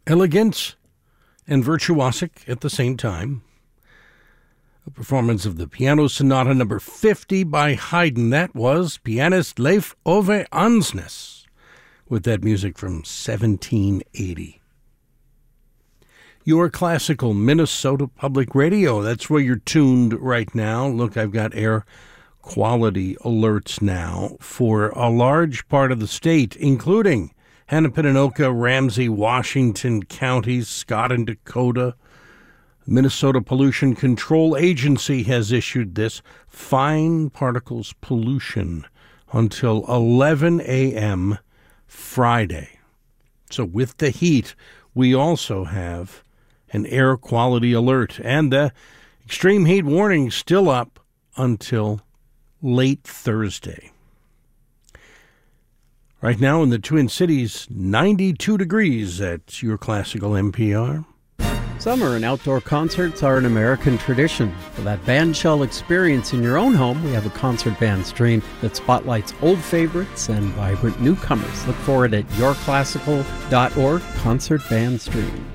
elegant and virtuosic at the same time. A performance of the Piano Sonata number 50 by Haydn. That was pianist Leif Ove Ansnes with that music from 1780. Your classical Minnesota Public Radio. That's where you're tuned right now. Look, I've got air quality alerts now for a large part of the state, including Hannah-Pinanoka, Ramsey, Washington counties, Scott and Dakota. Minnesota Pollution Control Agency has issued this fine particles pollution until 11 a.m. Friday. So with the heat, we also have an air quality alert, and the extreme heat warning still up until late Thursday. Right now in the Twin Cities, 92 degrees at your classical NPR. Summer and outdoor concerts are an American tradition. For that bandshell experience in your own home, we have a concert band stream that spotlights old favorites and vibrant newcomers. Look for it at yourclassical.org, Concert Band Stream.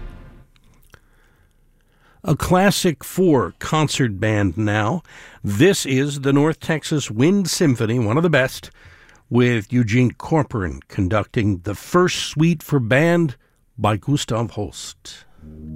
A classic for concert band now. This is the North Texas Wind Symphony, one of the best, with Eugene Corcoran conducting the first suite for band by Gustav Holst.